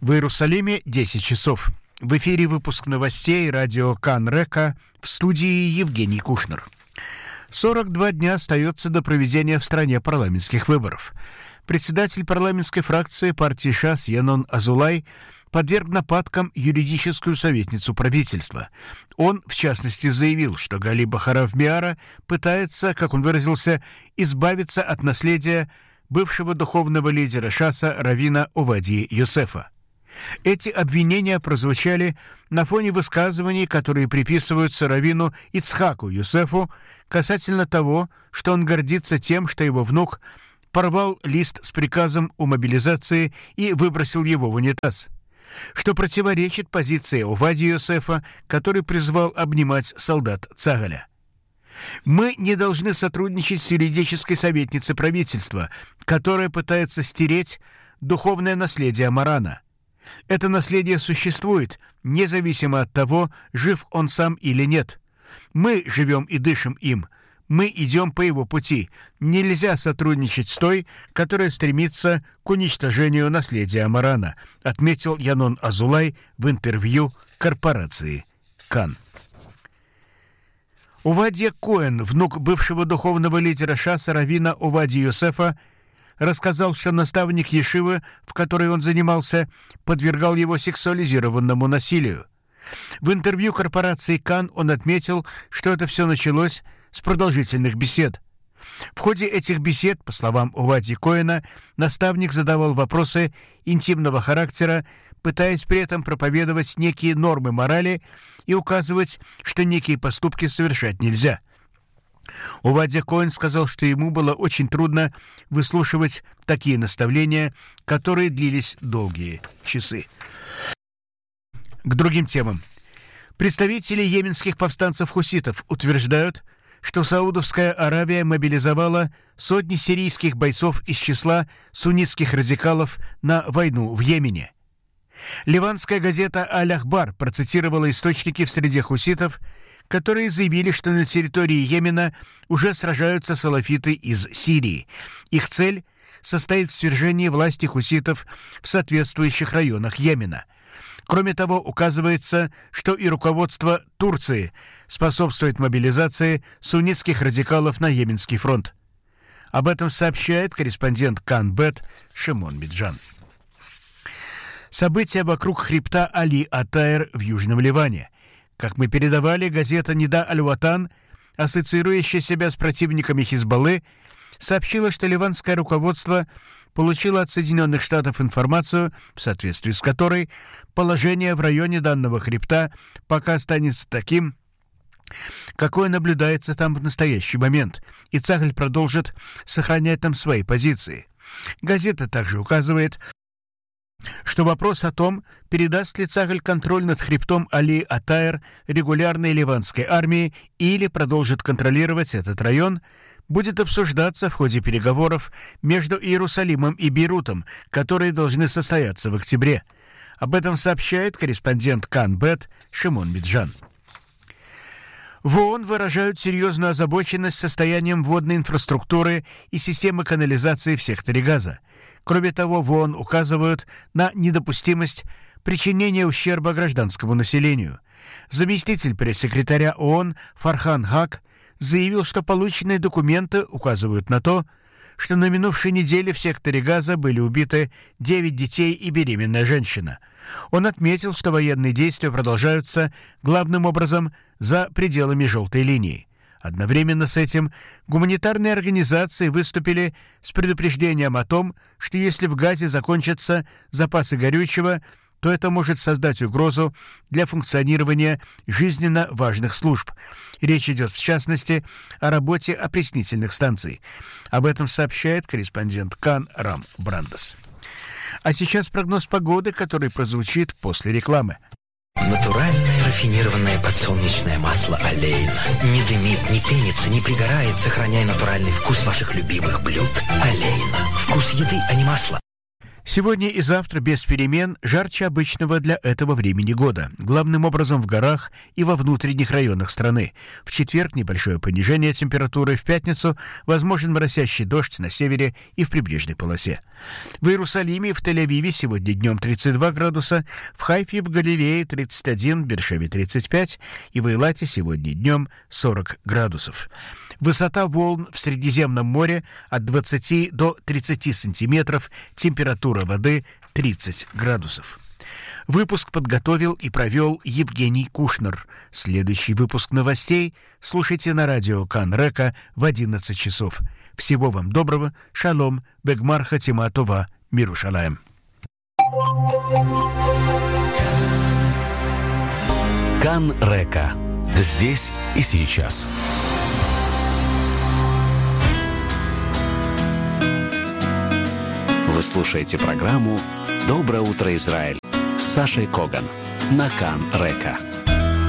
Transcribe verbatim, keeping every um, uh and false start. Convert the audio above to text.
В Иерусалиме десять часов. В эфире выпуск новостей радио Кан-Река, в студии Евгений Кушнер. сорок два дня остается до проведения в стране парламентских выборов. Председатель парламентской фракции партии ШАС Янон Азулай подверг нападкам юридическую советницу правительства. Он, в частности, заявил, что Гали Бахарав Миара пытается, как он выразился, избавиться от наследия бывшего духовного лидера ШАСа раввина Овадии Йосефа. Эти обвинения прозвучали на фоне высказываний, которые приписываются раввину Ицхаку Йосефу касательно того, что он гордится тем, что его внук порвал лист с приказом о мобилизации и выбросил его в унитаз, что противоречит позиции Овадии Йосефа, который призвал обнимать солдат Цагаля. Мы не должны сотрудничать с юридической советницей правительства, которая пытается стереть духовное наследие Марана. Это наследие существует, независимо от того, жив он сам или нет. Мы живем и дышим им. Мы идем по его пути. Нельзя сотрудничать с той, которая стремится к уничтожению наследия Марана, отметил Янон Азулай в интервью корпорации Кан. Овадия Коэн, внук бывшего духовного лидера ШАСа раввина Овадии Йосефа, рассказал, что наставник ешивы, в которой он занимался, подвергал его сексуализированному насилию. В интервью корпорации Кан он отметил, что это все началось с продолжительных бесед. В ходе этих бесед, по словам Овадии Коэна, наставник задавал вопросы интимного характера, пытаясь при этом проповедовать некие нормы морали и указывать, что некие поступки совершать нельзя. Овадия Коэн сказал, что ему было очень трудно выслушивать такие наставления, которые длились долгие часы. К другим темам. Представители йеменских повстанцев-хуситов утверждают, что Саудовская Аравия мобилизовала сотни сирийских бойцов из числа суннитских радикалов на войну в Йемене. Ливанская газета «Аль-Ахбар» процитировала источники в среде хуситов, которые заявили, что на территории Йемена уже сражаются салафиты из Сирии. Их цель состоит в свержении власти хуситов в соответствующих районах Йемена. Кроме того, указывается, что и руководство Турции способствует мобилизации суннитских радикалов на Йеменский фронт. Об этом сообщает корреспондент Кан-Бет Шимон Миджан. События вокруг хребта Али-Атайр в Южном Ливане. Как мы передавали, газета «Нида Аль-Ватан», ассоциирующая себя с противниками Хизбаллы, сообщила, что ливанское руководство получило от Соединенных Штатов информацию, в соответствии с которой положение в районе данного хребта пока останется таким, какое наблюдается там в настоящий момент, и Цагаль продолжит сохранять там свои позиции. Газета также указывает, что вопрос о том, передаст ли Цагаль контроль над хребтом Али-Атайр регулярной ливанской армии или продолжит контролировать этот район, будет обсуждаться в ходе переговоров между Иерусалимом и Бейрутом, которые должны состояться в октябре. Об этом сообщает корреспондент Кан-Бет Шимон Миджан. В ООН выражают серьезную озабоченность состоянием водной инфраструктуры и системы канализации в секторе Газа. Кроме того, в ООН указывают на недопустимость причинения ущерба гражданскому населению. Заместитель пресс-секретаря ООН Фархан Хак заявил, что полученные документы указывают на то, что на минувшей неделе в секторе Газа были убиты девять детей и беременная женщина. Он отметил, что военные действия продолжаются главным образом за пределами желтой линии. Одновременно с этим гуманитарные организации выступили с предупреждением о том, что если в Газе закончатся запасы горючего, то это может создать угрозу для функционирования жизненно важных служб. Речь идет, в частности, о работе опреснительных станций. Об этом сообщает корреспондент Кан Рам Брандес. А сейчас прогноз погоды, который прозвучит после рекламы. Натуральное рафинированное подсолнечное масло Олейна. Не дымит, не пенится, не пригорает, сохраняя натуральный вкус ваших любимых блюд. Олейна. Вкус еды, а не масла. Сегодня и завтра без перемен, жарче обычного для этого времени года. Главным образом в горах и во внутренних районах страны. В четверг небольшое понижение температуры, в пятницу возможен моросящий дождь на севере и в прибрежной полосе. В Иерусалиме и в Тель-Авиве сегодня днем тридцать два градуса, в Хайфе и в Галилее тридцать один, в Бершеве тридцать пять и в Эйлате сегодня днем сорок градусов. Высота волн в Средиземном море от двадцати до тридцати сантиметров, температура воды тридцать градусов. Выпуск подготовил и провел Евгений Кушнер. Следующий выпуск новостей слушайте на радио Кан Река в одиннадцать часов. Всего вам доброго. Шалом. Бегмар хатима това. Мирушалаем. Кан Река. Здесь и сейчас. Вы слушаете программу «Доброе утро, Израиль» с Сашей Коган на Кан Река.